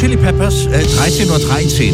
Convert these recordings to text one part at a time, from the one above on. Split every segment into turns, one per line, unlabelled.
Chili Peppers, 13:13 Uhr.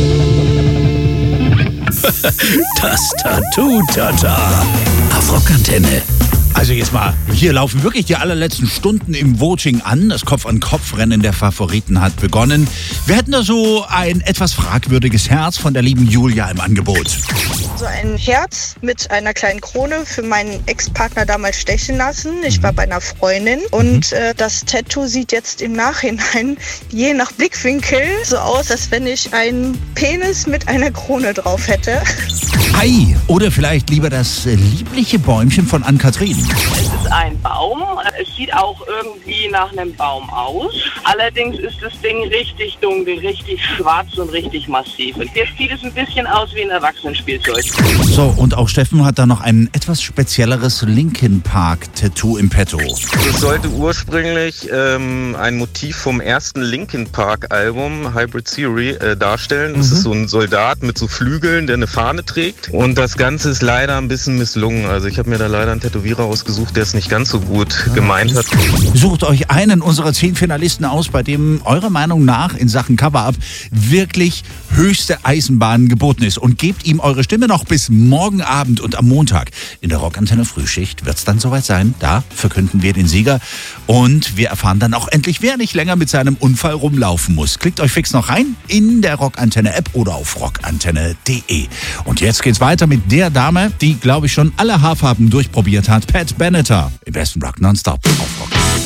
Das Tattoo-Tata auf Rockantenne.
Also jetzt mal, hier laufen wirklich die allerletzten Stunden im Voting an. Das Kopf-an-Kopf-Rennen der Favoriten hat begonnen. Wir hätten da so ein etwas fragwürdiges Herz von der lieben Julia im Angebot.
So ein Herz mit einer kleinen Krone für meinen Ex-Partner damals stechen lassen. Ich war bei einer Freundin und das Tattoo sieht jetzt im Nachhinein je nach Blickwinkel so aus, als wenn ich einen Penis mit einer Krone drauf hätte.
Ei, oder vielleicht lieber das liebliche Bäumchen von Ann-Kathrin.
Es ist ein Baum. Es sieht auch irgendwie nach einem Baum aus. Allerdings ist das Ding richtig dunkel, richtig schwarz und richtig massiv. Und jetzt sieht es ein bisschen aus wie ein Erwachsenenspielzeug.
So, und auch Steffen hat da noch ein etwas spezielleres Linkin Park-Tattoo im Petto.
Das sollte ursprünglich ein Motiv vom ersten Linkin Park-Album, Hybrid Theory, darstellen. Das ist so ein Soldat mit so Flügeln, der eine Fahne trägt. Und das Ganze ist leider ein bisschen misslungen. Also ich habe mir da leider einen Tätowierer ausgesucht, der es nicht ganz so gut gemeint hat.
Sucht euch einen unserer 10 Finalisten aus, bei dem eurer Meinung nach in Sachen Cover-Up wirklich höchste Eisenbahn geboten ist. Und gebt ihm eure Stimme noch bis morgen Abend und am Montag. In der Rockantenne Frühschicht wird es dann soweit sein. Da verkünden wir den Sieger. Und wir erfahren dann auch endlich, wer nicht länger mit seinem Unfall rumlaufen muss. Klickt euch fix noch rein in der Rockantenne-App oder auf rockantenne.de. Und jetzt geht's weiter mit der Dame, die, glaube ich, schon alle Haarfarben durchprobiert hat. Pat Benatar im besten Rock Nonstop auf Rock.